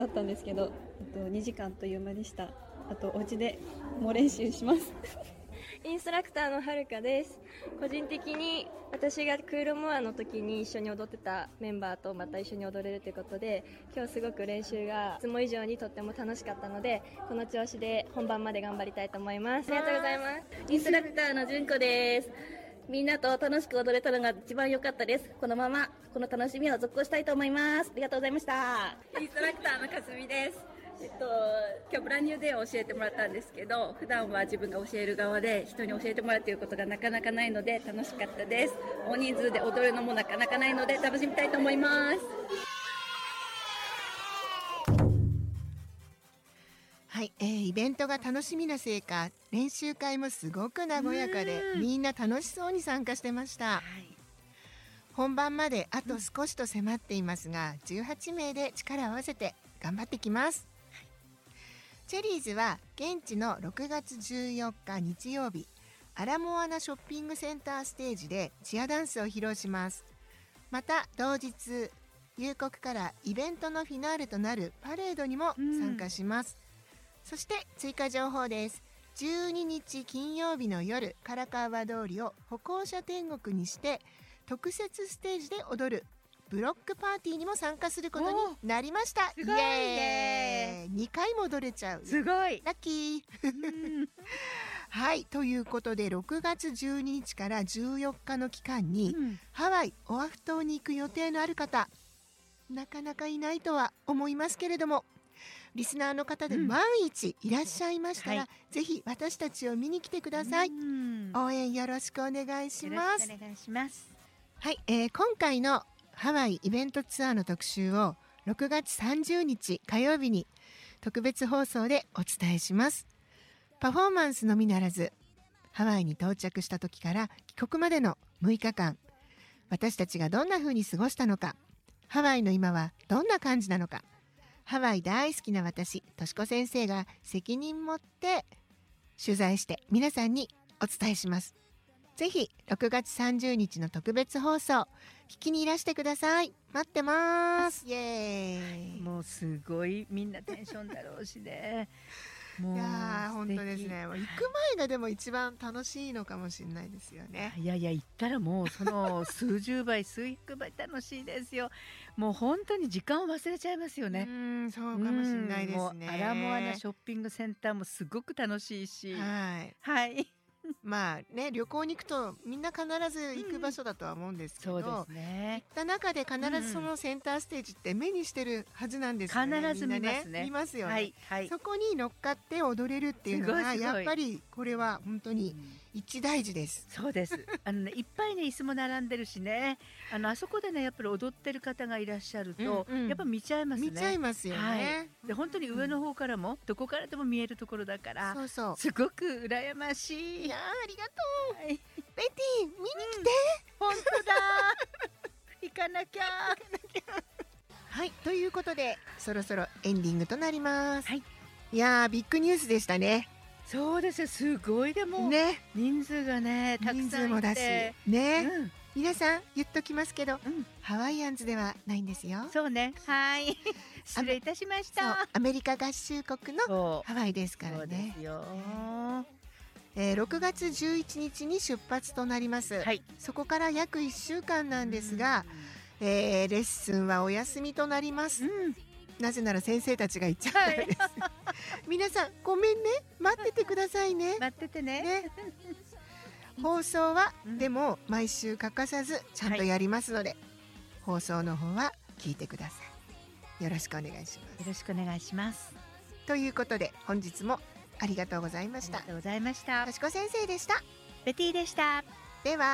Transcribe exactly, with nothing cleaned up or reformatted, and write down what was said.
だったんですけど、えっと、にじかんという間でした。あとお家で猛練習しますインストラクターのはるかです。個人的に私がクールモアの時に一緒に踊ってたメンバーとまた一緒に踊れるということで、今日すごく練習がいつも以上にとっても楽しかったので、この調子で本番まで頑張りたいと思います。ありがとうございます。 インストラクターのじゅんこです。みんなと楽しく踊れたのが一番良かったです。このままこの楽しみを続行したいと思います。ありがとうございました。 インストラクターのかすみです。えっと、今日ブランニューデーを教えてもらったんですけど、普段は自分が教える側で人に教えてもらうということがなかなかないので楽しかったです。大人数で踊るのもなかなかないので楽しみたいと思います。 はい、えー、イベントが楽しみなせいか、練習会もすごく和やかで、みんな楽しそうに参加してました、はい、本番まであと少しと迫っていますが、じゅうはちめいで力を合わせて頑張ってきます。チェリーズは現地のろくがつじゅうよっか日曜日、アラモアナショッピングセンターステージでチアダンスを披露します。また同日、夕刻からイベントのフィナーレとなるパレードにも参加します、うん、そして追加情報です。じゅうににち金曜日の夜、唐川通りを歩行者天国にして特設ステージで踊るブロックパーティーにも参加することになりました。 すごいね。 にかいも踊れちゃう。 すごいラッキーはい、ということでろくがつじゅうににちからじゅうよっかの期間に、うん、ハワイオアフ島に行く予定のある方、なかなかいないとは思いますけれども、リスナーの方で万一いらっしゃいましたら、うんはい、ぜひ私たちを見に来てください、うん、応援よろしくお願いします。 よろしくお願いします。 はい、えー、今回のハワイイベントツアーの特集をろくがつさんじゅうにち火曜日に特別放送でお伝えします。パフォーマンスのみならず、ハワイに到着した時から帰国までのむいかかん、私たちがどんな風に過ごしたのか、ハワイの今はどんな感じなのか、ハワイ大好きな私、としこ先生が責任持って取材して皆さんにお伝えします。ぜひろくがつさんじゅうにちの特別放送聞きにいらしてください。待ってます。イエーイ。 もうすごいみんなテンションだろうしねもういやー本当ですね。もう行く前がでも一番楽しいのかもしれないですよね。 いやいや、行ったらもうその数十倍数百倍楽しいですよ。もう本当に時間を忘れちゃいますよね。 うん、そうかもしれないですね。 もうアラモアナショッピングセンターもすごく楽しいし、 はいはいまあね、旅行に行くとみんな必ず行く場所だとは思うんですけど、うん、 そうですね、 行った中で必ずそのセンターステージって目にしてるはずなんですよね。 必ず見ますね。 見ますよね、 はいはい、 そこに乗っかって踊れるっていうのはやっぱりこれは本当に一大事です、 うん、そうですあの、ね、いっぱいね椅子も並んでるしね、あのあそこでねやっぱり踊ってる方がいらっしゃると、うんうん、やっぱ見ちゃいますね。 見ちゃいますよね、 はい、で本当に上の方からも、うん、どこからでも見えるところだから、 そうそう、すごく羨ましい。 いやありがとう、はい、ベティ見に来て、うん、 本当だ行かなきゃはい、ということでそろそろエンディングとなります、はい、いやービッグニュースでしたね。 そうですよ、すごい。でも、ね、人数がねたくさんいて、人数もだしね、うん、皆さん言っときますけど、うん、ハワイアンズではないんですよ。 そうね、はい失礼いたしました。 アメリカ合衆国のハワイですからね。そうですよ、えー、ろくがつじゅういちにちに出発となります、はい、そこから約いっしゅうかんなんですが、えー、レッスンはお休みとなります、うん、なぜなら先生たちが行っちゃうからです、はい、皆さんごめんね、待っててくださいね待ってて ね, ね放送は、うん、でも毎週欠かさずちゃんとやりますので、はい、放送の方は聞いてください。よろしくお願いします。 よろしくお願いします。 ということで本日もありがとうございました。 ありがとうございました。 としこ先生でした。 ベティでした。 では